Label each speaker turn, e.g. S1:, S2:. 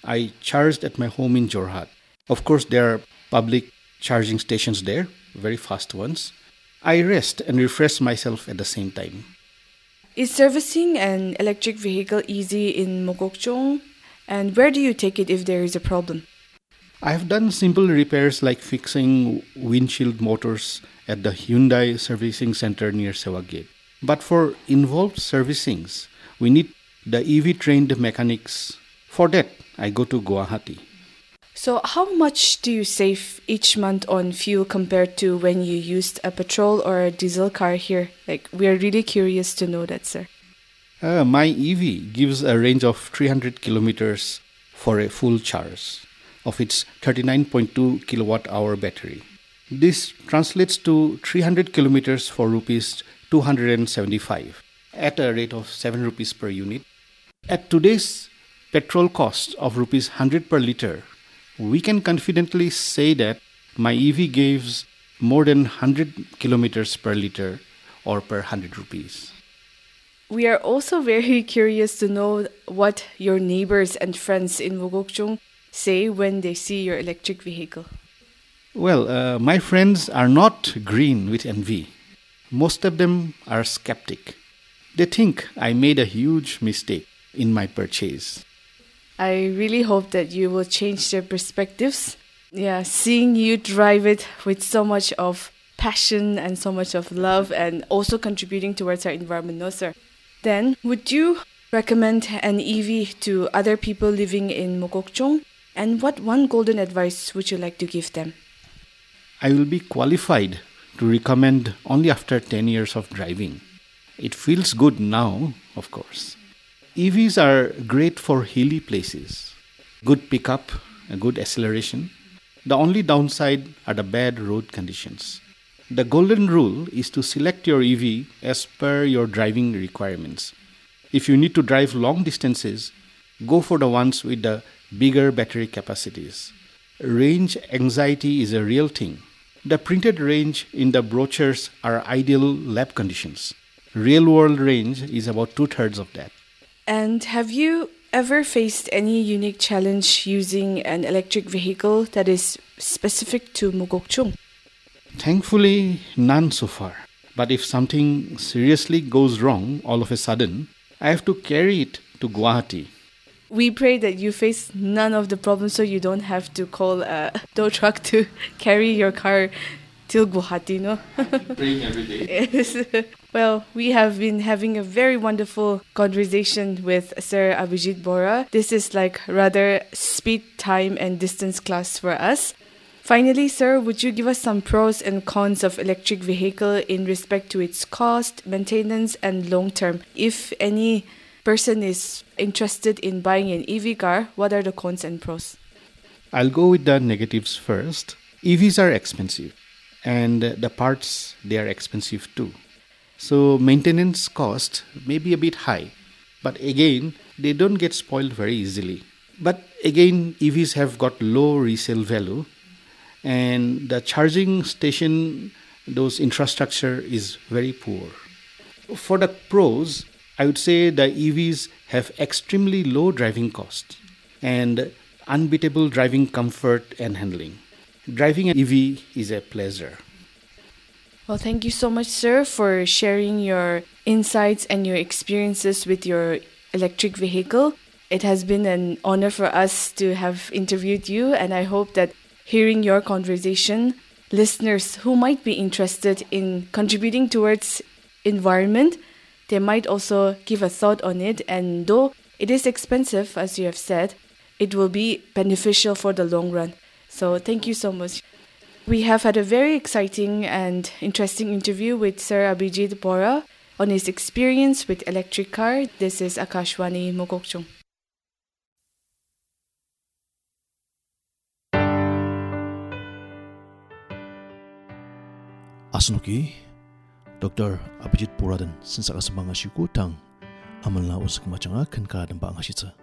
S1: I charged at my home in Jorhat. Of course, there are public charging stations there, very fast ones. I rest and refresh myself at the same time.
S2: Is servicing an electric vehicle easy in Mokokchung? And where do you take it if there is a problem?
S1: I have done simple repairs like fixing windshield motors at the Hyundai servicing center near Sewa Gate. But for involved servicings, we need the EV trained mechanics. For that, I go to Guwahati.
S2: So how much do you save each month on fuel compared to when you used a petrol or a diesel car here? We are really curious to know that, sir.
S1: My EV gives a range of 300 kilometers for a full charge of its 39.2 kilowatt-hour battery. This translates to 300 kilometers for rupees 275 at a rate of 7 rupees per unit. At today's petrol cost of rupees 100 per liter, we can confidently say that my EV gives more than 100 kilometers per liter or per 100 rupees.
S2: We are also very curious to know what your neighbors and friends in Mokokchung say when they see your electric vehicle.
S1: Well, my friends are not green with envy. Most of them are skeptic. They think I made a huge mistake in my purchase.
S2: I really hope that you will change their perspectives. Yeah, seeing you drive it with so much of passion and so much of love and also contributing towards our environment, no sir. Then, would you recommend an EV to other people living in Mokokchung? And what one golden advice would you like to give them?
S1: I will be qualified to recommend only after 10 years of driving. It feels good now, of course. EVs are great for hilly places. Good pickup, a good acceleration. The only downside are the bad road conditions. The golden rule is to select your EV as per your driving requirements. If you need to drive long distances, go for the ones with the bigger battery capacities. Range anxiety is a real thing. The printed range in the brochures are ideal lab conditions. Real-world range is about 2/3 of that.
S2: And have you ever faced any unique challenge using an electric vehicle that is specific to Mokokchung?
S1: Thankfully, none so far. But if something seriously goes wrong all of a sudden, I have to carry it to Guwahati.
S2: We pray that you face none of the problems so you don't have to call a tow truck to carry your car till Guwahati, no?
S1: Praying every day.
S2: Yes. Well, we have been having a very wonderful conversation with Sir Abhijit Bora. This is like rather speed, time and distance class for us. Finally, sir, would you give us some pros and cons of electric vehicle in respect to its cost, maintenance and long term? If any person is interested in buying an EV car, what are the cons and pros?
S1: I'll go with the negatives first. EVs are expensive and the parts, they are expensive too. So maintenance cost may be a bit high, but again, they don't get spoiled very easily. But again, EVs have got low resale value and the charging station, those infrastructure is very poor. For the pros, I would say the EVs have extremely low driving cost and unbeatable driving comfort and handling. Driving an EV is a pleasure.
S2: Well, thank you so much, sir, for sharing your insights and your experiences with your electric vehicle. It has been an honor for us to have interviewed you, and I hope that hearing your conversation, listeners who might be interested in contributing towards environment, they might also give a thought on it. And though it is expensive, as you have said, it will be beneficial for the long run. So thank you so much. We have had a very exciting and interesting interview with Sir Abhijit Bora on his experience with electric car. This is Akashwani Mokokchung.
S3: Asnuki, Dr. Abhijit Bora dan sensa kasemanga syukutang amal na usak macanga kan ka dan ba ngasitsa.